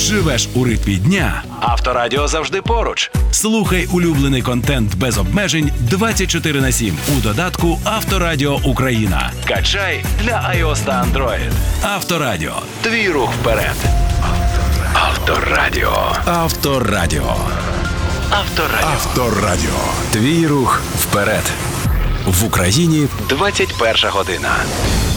Живеш у ритмі дня? Авторадіо завжди поруч. Слухай улюблений контент без обмежень 24/7 у додатку Авторадіо Україна. Качай для iOS та Android. Авторадіо. Твій рух вперед. Авторадіо. Авторадіо. Авторадіо. Авторадіо. Твій рух вперед. В Україні 21 година.